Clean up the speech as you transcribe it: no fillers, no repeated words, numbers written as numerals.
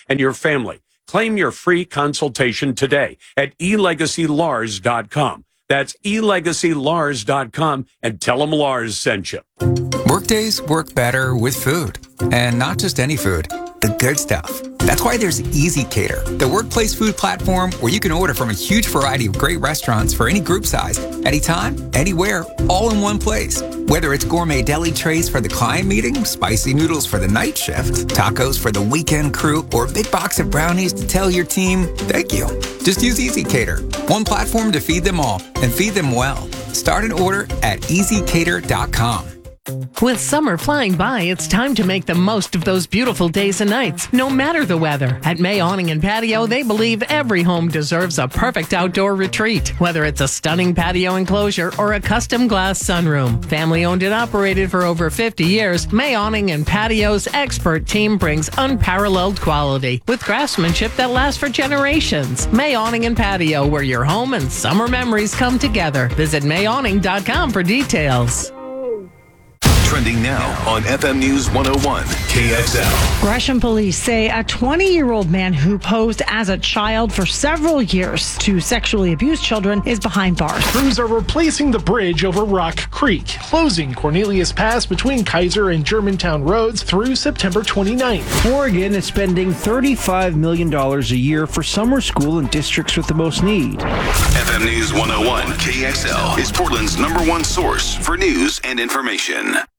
and your family. Claim your free consultation today at elegacylars.com. That's elegacylars.com, and tell them Lars sent you. Workdays work better with food, and not just any food, the good stuff. That's why there's Easy Cater, the workplace food platform where you can order from a huge variety of great restaurants for any group size, anytime, anywhere, all in one place. Whether it's gourmet deli trays for the client meeting, spicy noodles for the night shift, tacos for the weekend crew, or a big box of brownies to tell your team, thank you. Just use Easy Cater, one platform to feed them all and feed them well. Start an order at easycater.com. With summer flying by, it's time to make the most of those beautiful days and nights, no matter the weather. At May Awning and Patio, they believe every home deserves a perfect outdoor retreat, whether it's a stunning patio enclosure or a custom glass sunroom. Family owned and operated for over 50 years, May Awning and Patio's expert team brings unparalleled quality with craftsmanship that lasts for generations. May Awning and Patio, where your home and summer memories come together. Visit mayawning.com for details. Trending now on FM News 101 KXL. Gresham police say a 20-year-old man who posed as a child for several years to sexually abuse children is behind bars. Crews are replacing the bridge over Rock Creek, closing Cornelius Pass between Kaiser and Germantown roads through September 29th. Oregon is spending $35 million a year for summer school in districts with the most need. FM News 101 KXL is Portland's #1 source for news and information.